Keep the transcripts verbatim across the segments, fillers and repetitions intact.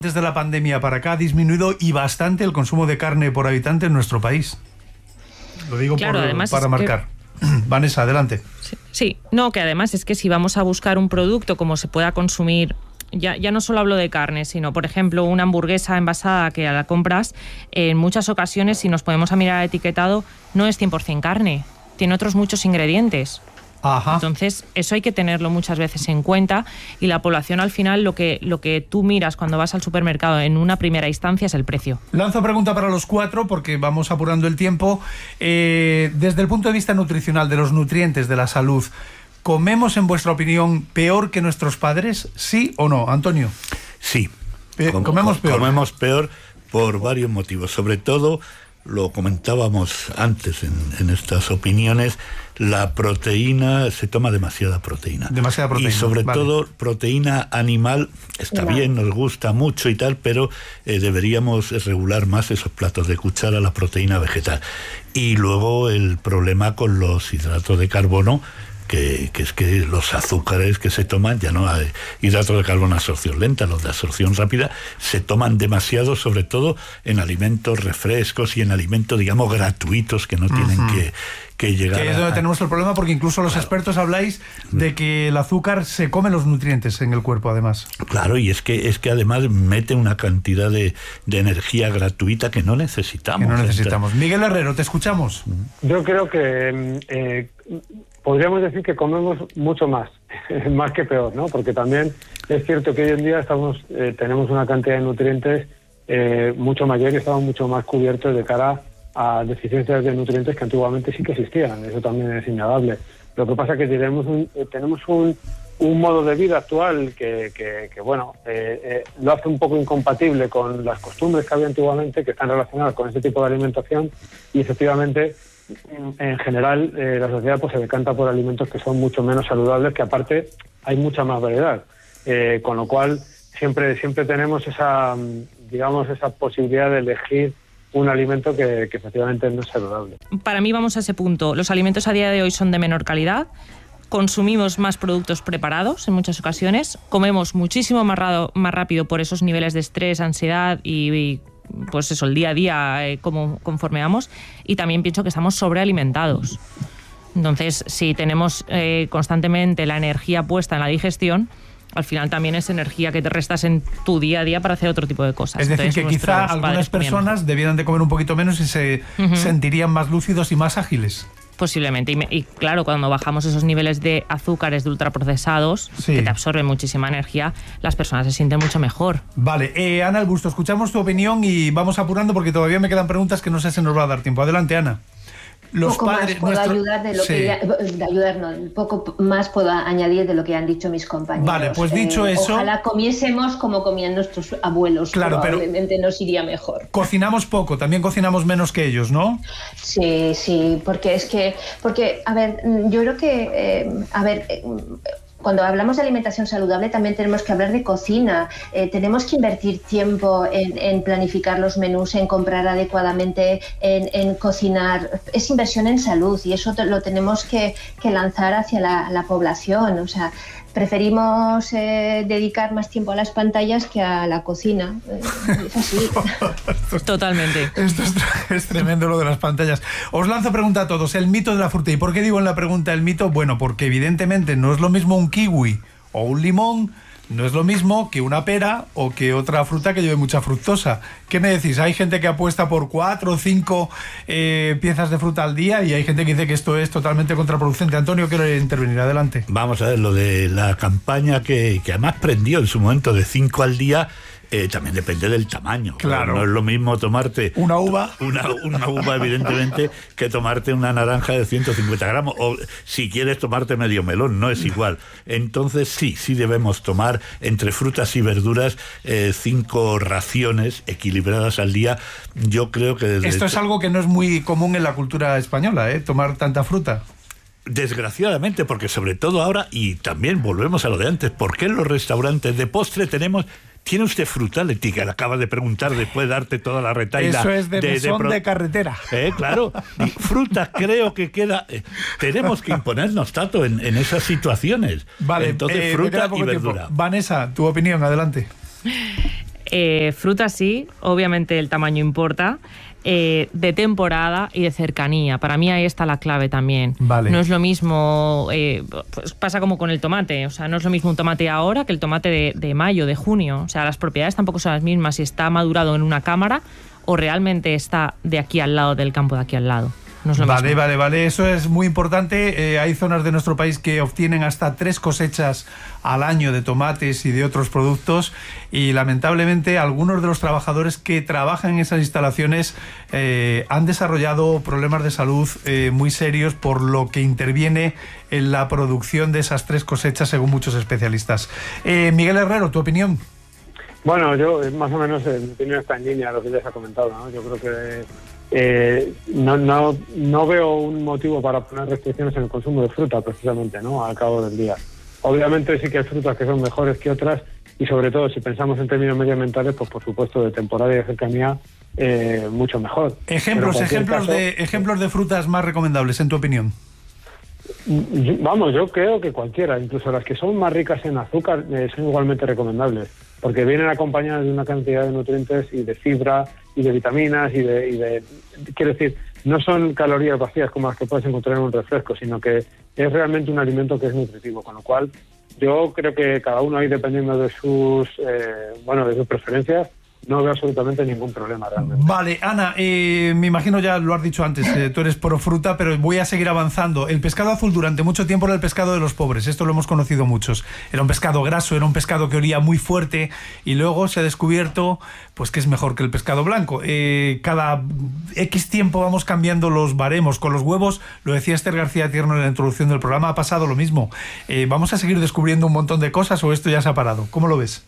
Desde la pandemia para acá ha disminuido y bastante el consumo de carne por habitante en nuestro país. Lo digo claro, por, además para es marcar. Que... Vanessa, adelante. Sí, sí, no, que además es que si vamos a buscar un producto como se pueda consumir, ya, ya no solo hablo de carne, sino, por ejemplo, una hamburguesa envasada que la compras, en muchas ocasiones, si nos ponemos a mirar el etiquetado, no es cien por ciento carne, tiene otros muchos ingredientes. Ajá. Entonces, eso hay que tenerlo muchas veces en cuenta, y la población al final lo que, lo que tú miras cuando vas al supermercado en una primera instancia es el precio. Lanzo pregunta para los cuatro porque vamos apurando el tiempo. Eh, desde el punto de vista nutricional, de los nutrientes, de la salud, ¿comemos, en vuestra opinión, peor que nuestros padres? ¿Sí o no? Antonio. Sí. Eh, Com comemos peor. Comemos peor por varios motivos. Sobre todo, lo comentábamos antes en, en estas opiniones, la proteína, se toma demasiada proteína. Demasiada proteína. Y sobre vale. todo proteína animal, está Claro. bien, nos gusta mucho y tal, pero eh, deberíamos regular más esos platos de cuchara, la proteína vegetal. Y luego el problema con los hidratos de carbono, Que, que es que los azúcares que se toman, ya no hay hidratos de carbono a absorción lenta, los de absorción rápida, se toman demasiado, sobre todo en alimentos refrescos y en alimentos, digamos, gratuitos que no tienen uh-huh. que, que llegar que es donde a... tenemos el problema, porque incluso los claro. expertos habláis de que el azúcar se come los nutrientes en el cuerpo, además. Claro, y es que es que además mete una cantidad de, de energía gratuita que no necesitamos. Que no necesitamos. Miguel Herrero, te escuchamos. Yo creo que... Eh, podríamos decir que comemos mucho más, más que peor, ¿no? Porque también es cierto que hoy en día estamos eh, tenemos una cantidad de nutrientes eh, mucho mayor y estamos mucho más cubiertos de cara a deficiencias de nutrientes que antiguamente sí que existían. Eso también es innegable. Lo que pasa es que tenemos un, eh, tenemos un, un modo de vida actual que, que, que bueno, eh, eh, lo hace un poco incompatible con las costumbres que había antiguamente, que están relacionadas con este tipo de alimentación, y efectivamente... En general, eh, la sociedad pues se decanta por alimentos que son mucho menos saludables, que aparte hay mucha más variedad, eh, con lo cual siempre siempre tenemos esa, digamos, esa posibilidad de elegir un alimento que, que efectivamente no es saludable. Para mí vamos a ese punto. Los alimentos a día de hoy son de menor calidad, consumimos más productos preparados en muchas ocasiones, comemos muchísimo más, rado, más rápido por esos niveles de estrés, ansiedad y, y pues eso, el día a día, eh, como conforme vamos, y también pienso que estamos sobrealimentados. Entonces, si tenemos eh, constantemente la energía puesta en la digestión, al final también es energía que te restas en tu día a día para hacer otro tipo de cosas. Es decir, Entonces, que quizá algunas personas debieran de comer un poquito menos y se uh-huh. sentirían más lúcidos y más ágiles. Posiblemente. Y, me, y claro, cuando bajamos esos niveles de azúcares de ultraprocesados, sí. que te absorben muchísima energía, las personas se sienten mucho mejor. Vale. Eh, Ana Albusto, escuchamos tu opinión y vamos apurando porque todavía me quedan preguntas que no sé si nos va a dar tiempo. Adelante, Ana. Los poco padres, más puedo nuestro... ayudar de lo sí. que ya, de ayudar, no, un poco más puedo añadir de lo que han dicho mis compañeros. Vale, pues dicho eh, eso, ojalá comiésemos como comían nuestros abuelos. Claro, probablemente pero nos iría mejor. Cocinamos poco, también cocinamos menos que ellos, ¿no? Sí, sí, porque es que, porque a ver, yo creo que, eh, a ver. Eh, Cuando hablamos de alimentación saludable también tenemos que hablar de cocina, eh, tenemos que invertir tiempo en, en planificar los menús, en comprar adecuadamente, en, en cocinar. Es inversión en salud y eso te, lo tenemos que, que lanzar hacia la, la población. O sea, preferimos eh, dedicar más tiempo a las pantallas que a la cocina. Eh, es así. Totalmente. Esto es, es tremendo lo de las pantallas. Os lanzo pregunta a todos. El mito de la fruta. ¿Y por qué digo en la pregunta el mito? Bueno, porque evidentemente no es lo mismo un kiwi o un limón, no es lo mismo que una pera o que otra fruta que lleve mucha fructosa. ¿Qué me decís? Hay gente que apuesta por cuatro o cinco eh, piezas de fruta al día y hay gente que dice que esto es totalmente contraproducente. Antonio, quiero intervenir. Adelante. Vamos a ver, lo de la campaña que, que además prendió en su momento de cinco al día. Eh, también depende del tamaño. Claro. No es lo mismo tomarte una uva, una, una uva evidentemente, que tomarte una naranja de ciento cincuenta gramos, o si quieres tomarte medio melón, no es igual. Entonces sí, sí debemos tomar entre frutas y verduras eh, cinco raciones equilibradas al día. Yo creo que desde esto es algo que no es muy común en la cultura española, ¿eh? Tomar tanta fruta. Desgraciadamente, porque sobre todo ahora, y también volvemos a lo de antes, ¿por qué en los restaurantes de postre tenemos... ¿Tiene usted fruta, Leti, que le acaba de preguntar después de darte toda la retahíla? Eso es de, de mesón de, pro... de carretera. Eh, claro. Y fruta creo que queda... Eh, tenemos que imponernos tanto en, en esas situaciones. Vale. Entonces, eh, fruta y verdura. tiempo. Vanessa, tu opinión, adelante. Eh, fruta sí, obviamente el tamaño importa. Eh, de temporada y de cercanía. Para mí ahí está la clave también. Vale. No es lo mismo, eh, pues pasa como con el tomate, o sea, no es lo mismo un tomate ahora que el tomate de, de mayo, de junio. O sea, las propiedades tampoco son las mismas si está madurado en una cámara o realmente está de aquí al lado del campo de aquí al lado. No es lo vale, mismo. vale, vale, eso es muy importante. Eh, hay zonas de nuestro país que obtienen hasta tres cosechas al año de tomates y de otros productos y lamentablemente algunos de los trabajadores que trabajan en esas instalaciones eh, han desarrollado problemas de salud eh, muy serios por lo que interviene en la producción de esas tres cosechas según muchos especialistas. Eh, Miguel Herrero, ¿tu opinión? Bueno, yo más o menos eh, mi opinión está en línea a lo que ya se ha comentado, ¿no? Yo creo que eh, no, no, no veo un motivo para poner restricciones en el consumo de fruta, precisamente, ¿no? Al cabo del día. Obviamente sí que hay frutas que son mejores que otras y sobre todo si pensamos en términos medioambientales, pues por supuesto de temporada y de cercanía eh, mucho mejor. Ejemplos, ejemplos caso, de ejemplos de frutas más recomendables, en tu opinión. Vamos, yo creo que cualquiera, incluso las que son más ricas en azúcar, eh, son igualmente recomendables, porque vienen acompañadas de una cantidad de nutrientes y de fibra y de vitaminas y de, y de... Quiero decir, no son calorías vacías como las que puedes encontrar en un refresco, sino que es realmente un alimento que es nutritivo, con lo cual yo creo que cada uno ahí, dependiendo de sus, eh, bueno, de sus preferencias, no veo absolutamente ningún problema realmente. Vale, Ana, eh, me imagino ya lo has dicho antes, eh, tú eres pro fruta, pero voy a seguir avanzando. El pescado azul durante mucho tiempo era el pescado de los pobres, esto lo hemos conocido muchos. Era un pescado graso, era un pescado que olía muy fuerte y luego se ha descubierto pues que es mejor que el pescado blanco. Eh, cada X tiempo vamos cambiando los baremos. Con los huevos, lo decía Esther García Tierno en la introducción del programa, ha pasado lo mismo. Eh, ¿Vamos a seguir descubriendo un montón de cosas o esto ya se ha parado? ¿Cómo lo ves?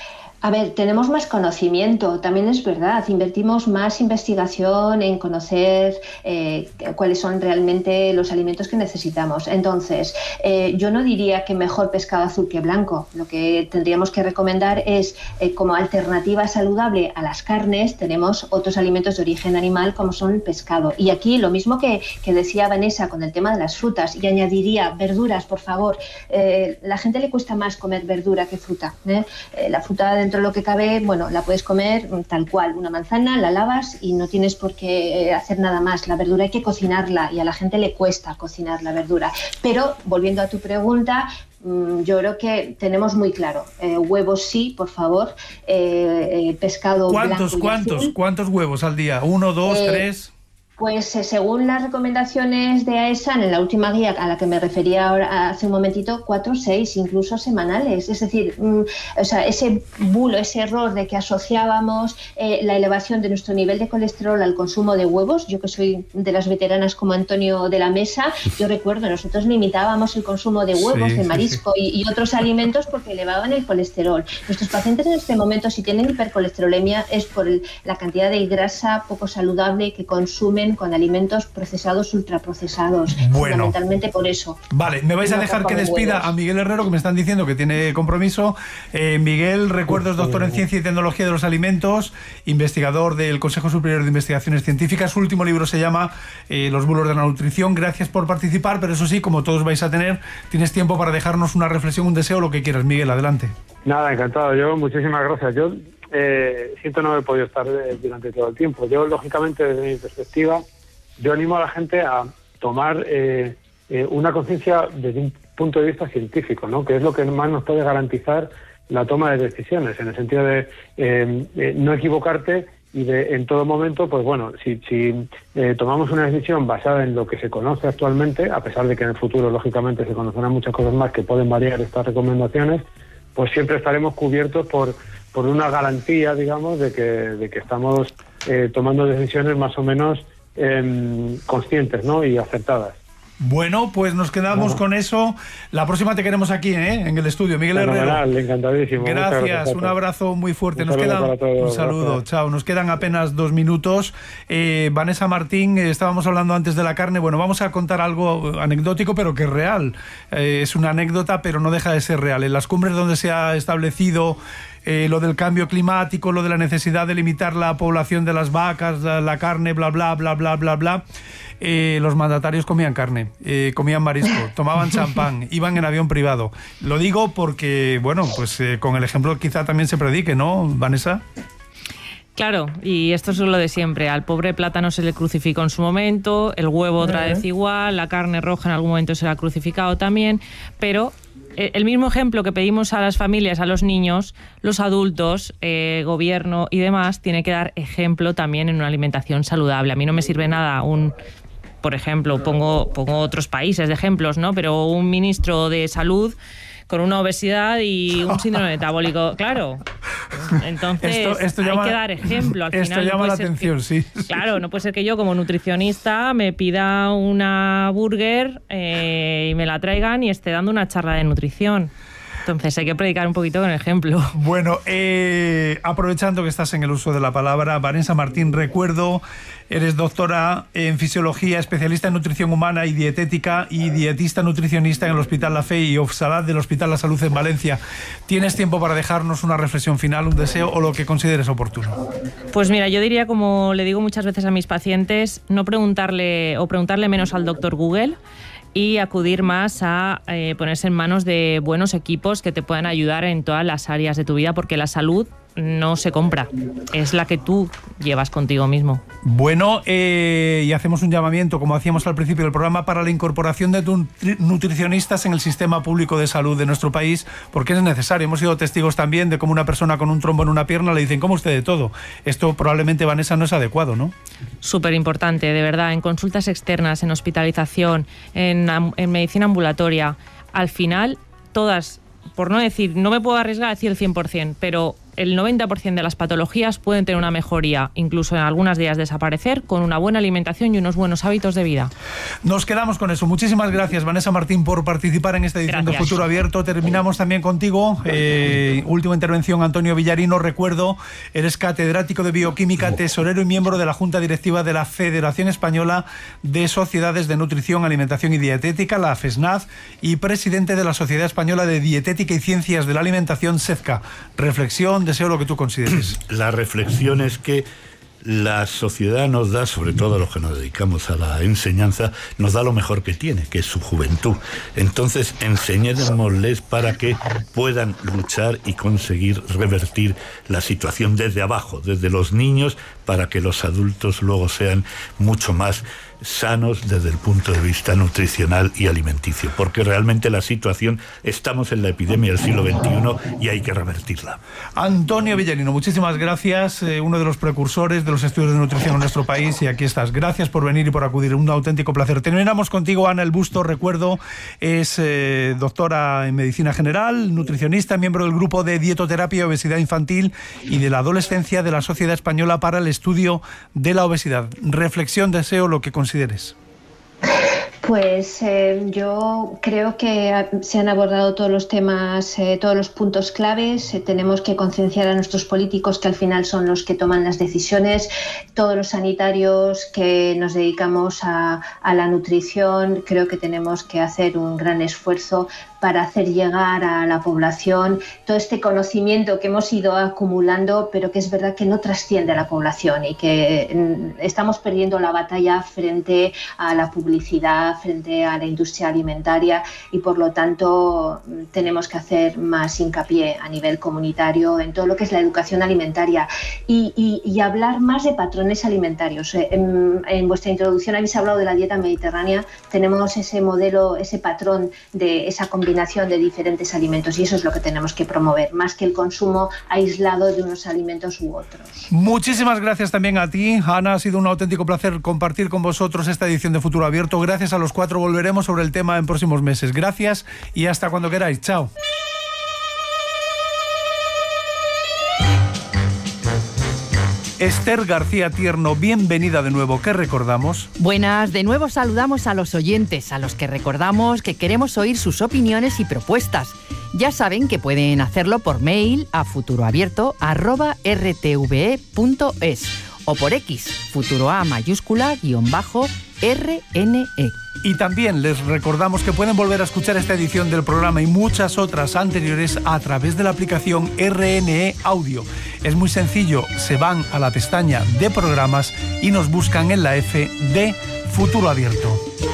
A ver, tenemos más conocimiento, también es verdad, invertimos más investigación en conocer eh, cuáles son realmente los alimentos que necesitamos. Entonces, eh, yo no diría que mejor pescado azul que blanco. Lo que tendríamos que recomendar es, eh, como alternativa saludable a las carnes, tenemos otros alimentos de origen animal como son el pescado. Y aquí lo mismo que, que decía Vanessa con el tema de las frutas, y añadiría verduras, por favor. Eh, la gente le cuesta más comer verdura que fruta, ¿eh? Eh, la fruta dentro de lo que cabe, bueno, la puedes comer tal cual, una manzana, la lavas y no tienes por qué hacer nada más. La verdura hay que cocinarla y a la gente le cuesta cocinar la verdura. Pero, volviendo a tu pregunta, yo creo que tenemos muy claro, eh, huevos sí, por favor, eh, eh, pescado ¿Cuántos, blanco y cuántos, azul. cuántos huevos al día? ¿Uno, dos, Eh, tres? Pues eh, según las recomendaciones de AESA, en la última guía a la que me refería ahora hace un momentito, cuatro, seis, incluso semanales. Es decir, mm, o sea, ese bulo, ese error de que asociábamos eh, la elevación de nuestro nivel de colesterol al consumo de huevos. Yo que soy de las veteranas como Antonio de la Mesa, yo recuerdo, nosotros limitábamos el consumo de huevos, Sí, de sí, marisco sí. Y, y otros alimentos porque elevaban el colesterol. Nuestros pacientes en este momento, si tienen hipercolesterolemia, es por el- la cantidad de grasa poco saludable que consumen con alimentos procesados, ultraprocesados. Bueno. Fundamentalmente por eso. Vale, me vais a No dejar que comen despida huevos. a Miguel Herrero, que me están diciendo que tiene compromiso. Eh, Miguel, recuerdo, es doctor en Ciencia y Tecnología de los Alimentos, investigador del Consejo Superior de Investigaciones Científicas. Su último libro se llama eh, Los bulos de la nutrición. Gracias por participar, pero eso sí, como todos vais a tener, tienes tiempo para dejarnos una reflexión, un deseo, lo que quieras. Miguel, adelante. Nada, encantado. Yo, muchísimas gracias. Yo eh, siento no haber podido estar eh, durante todo el tiempo. Yo, lógicamente, desde mi perspectiva, yo animo a la gente a tomar eh, eh, una conciencia desde un punto de vista científico, ¿no? Que es lo que más nos puede garantizar la toma de decisiones, en el sentido de eh, eh, no equivocarte y de en todo momento, pues bueno, si, si eh, tomamos una decisión basada en lo que se conoce actualmente, a pesar de que en el futuro, lógicamente, se conocerán muchas cosas más que pueden variar estas recomendaciones, pues siempre estaremos cubiertos por, por una garantía, digamos, de que, de que estamos eh, tomando decisiones más o menos Eh, conscientes, ¿no? Y acertadas. Bueno, pues nos quedamos Bueno. con eso. La próxima te queremos aquí, ¿eh? En el estudio. Miguel Herrero. Fenomenal, encantadísimo. Muchas Gracias, gracias, un Paco. abrazo muy fuerte. Un Nos saludo quedan para todos, un saludo, gracias. chao. Nos quedan apenas dos minutos. Eh, Vanessa Martín, eh, estábamos hablando antes de la carne. Bueno, vamos a contar algo anecdótico, pero que es real. Eh, es una anécdota, pero no deja de ser real. En las cumbres donde se ha establecido eh, lo del cambio climático, lo de la necesidad de limitar la población de las vacas, la, la carne, bla, bla, bla, bla, bla, bla, eh, los mandatarios comían carne, eh, comían marisco, tomaban champán, iban en avión privado. Lo digo porque, bueno, pues eh, con el ejemplo quizá también se predique, ¿no, Vanessa? Claro, y esto es lo de siempre. Al pobre plátano se le crucificó en su momento, el huevo otra vez igual, la carne roja en algún momento se le ha crucificado también, pero el mismo ejemplo que pedimos a las familias, a los niños, los adultos, eh, gobierno y demás, tiene que dar ejemplo también en una alimentación saludable. A mí no me sirve nada un... Por ejemplo, pongo, pongo otros países de ejemplos, ¿no? Pero un ministro de salud con una obesidad y un síndrome metabólico, claro. Entonces, esto, esto hay llama, que dar ejemplo. Al esto final, llama no la atención, que, sí. Claro, no puede ser que yo como nutricionista me pida una burger eh, y me la traigan y esté dando una charla de nutrición. Entonces hay que predicar un poquito con el ejemplo. Bueno, eh, aprovechando que estás en el uso de la palabra, Vanessa Martín, recuerdo, eres doctora en fisiología, especialista en nutrición humana y dietética y dietista nutricionista en el Hospital La Fe y Ofsalat del Hospital La Salud en Valencia. ¿Tienes tiempo para dejarnos una reflexión final, un deseo o lo que consideres oportuno? Pues mira, yo diría, como le digo muchas veces a mis pacientes, no preguntarle o preguntarle menos al doctor Google y acudir más a eh, ponerse en manos de buenos equipos que te puedan ayudar en todas las áreas de tu vida, porque la salud no se compra, es la que tú llevas contigo mismo. Bueno, eh, y hacemos un llamamiento, como hacíamos al principio del programa, para la incorporación de nutricionistas en el sistema público de salud de nuestro país, porque es necesario. Hemos sido testigos también de cómo una persona con un trombo en una pierna le dicen, ¿cómo usted de todo? Esto probablemente, Vanessa, no es adecuado, ¿no? Súper importante, de verdad, en consultas externas, en hospitalización, en, en medicina ambulatoria, al final, todas, por no decir, no me puedo arriesgar a decir el cien por ciento, pero el noventa por ciento de las patologías pueden tener una mejoría, incluso en algunas de ellas desaparecer, con una buena alimentación y unos buenos hábitos de vida. Nos quedamos con eso. Muchísimas gracias, Vanessa Martín, por participar en esta edición gracias. de Futuro Abierto. Terminamos también contigo. Eh, última intervención, Antonio Villarino. Recuerdo, eres catedrático de Bioquímica, tesorero y miembro de la Junta Directiva de la Federación Española de Sociedades de Nutrición, Alimentación y Dietética, la FESNAD, y presidente de la Sociedad Española de Dietética y Ciencias de la Alimentación, SEDCA. Reflexión, deseo, lo que tú consideres. La reflexión es que la sociedad nos da, sobre todo los que nos dedicamos a la enseñanza, nos da lo mejor que tiene, que es su juventud. Entonces, enseñémosles para que puedan luchar y conseguir revertir la situación desde abajo, desde los niños, para que los adultos luego sean mucho más sanos desde el punto de vista nutricional y alimenticio, porque realmente la situación, estamos en la epidemia del siglo veintiuno y hay que revertirla. Antonio Villarino, muchísimas gracias, eh, uno de los precursores de los estudios de nutrición en nuestro país, y aquí estás. Gracias por venir y por acudir, un auténtico placer. Terminamos contigo, Ana El Busto, recuerdo, es eh, doctora en medicina general, nutricionista, miembro del grupo de dietoterapia y obesidad infantil y de la adolescencia de la Sociedad Española para el Estudio de la Obesidad. Reflexión, deseo, lo que consideres. Pues eh, yo creo que se han abordado todos los temas, eh, todos los puntos claves. Eh, tenemos que concienciar a nuestros políticos, que al final son los que toman las decisiones. Todos los sanitarios que nos dedicamos a, a la nutrición, creo que tenemos que hacer un gran esfuerzo para hacer llegar a la población todo este conocimiento que hemos ido acumulando, pero que es verdad que no trasciende a la población y que estamos perdiendo la batalla frente a la publicidad, frente a la industria alimentaria, y por lo tanto tenemos que hacer más hincapié a nivel comunitario en todo lo que es la educación alimentaria y, y, y hablar más de patrones alimentarios. En, en vuestra introducción habéis hablado de la dieta mediterránea, tenemos ese modelo, ese patrón de esa combinación de diferentes alimentos, y eso es lo que tenemos que promover, más que el consumo aislado de unos alimentos u otros. Muchísimas gracias también a ti, Ana. Ha sido un auténtico placer compartir con vosotros esta edición de Futuro Abierto. Gracias a los cuatro, volveremos sobre el tema en próximos meses. Gracias y hasta cuando queráis. Chao. Esther García Tierno, bienvenida de nuevo. ¿Qué recordamos? Buenas, de nuevo saludamos a los oyentes, a los que recordamos que queremos oír sus opiniones y propuestas. Ya saben que pueden hacerlo por mail a futuroabierto arroba r t v e punto es o por X, futuroa mayúscula guión bajo R N E. Y también les recordamos que pueden volver a escuchar esta edición del programa y muchas otras anteriores a través de la aplicación R N E Audio. Es muy sencillo, se van a la pestaña de programas y nos buscan en la F de Futuro Abierto.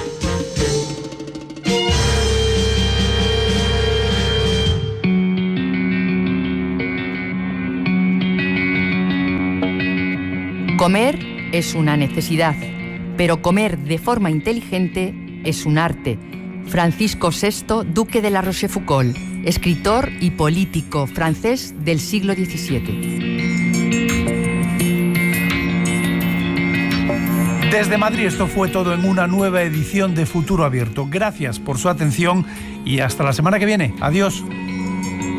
Comer es una necesidad, pero comer de forma inteligente es un arte. Francisco sexto, duque de La Rochefoucauld, escritor y político francés del siglo diecisiete. Desde Madrid esto fue todo en una nueva edición de Futuro Abierto. Gracias por su atención y hasta la semana que viene. Adiós.